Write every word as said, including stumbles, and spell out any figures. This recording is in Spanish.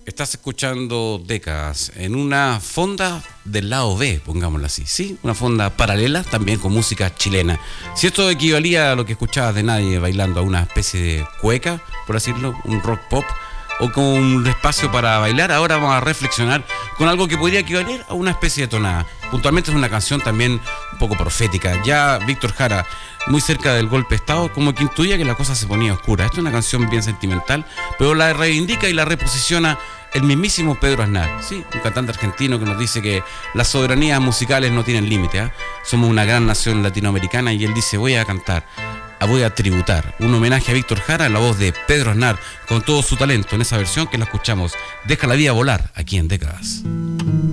Estás escuchando Décadas en una fonda del lado B, pongámoslo así, ¿sí? Una fonda paralela también con música chilena. Si esto equivalía a lo que escuchabas de nadie bailando a una especie de cueca, por decirlo, un rock pop, o con un espacio para bailar, ahora vamos a reflexionar con algo que podría equivaler a una especie de tonada. Puntualmente es una canción también un poco profética. Ya Víctor Jara, muy cerca del golpe de Estado, como que intuía que la cosa se ponía oscura. Esta es una canción bien sentimental, pero la reivindica y la reposiciona el mismísimo Pedro Aznar, sí, un cantante argentino que nos dice que las soberanías musicales no tienen límite, ¿eh? Somos una gran nación latinoamericana, y él dice: voy a cantar, voy a tributar un homenaje a Víctor Jara en la voz de Pedro Aznar, con todo su talento en esa versión que la escuchamos. Deja la vida volar aquí en Décadas.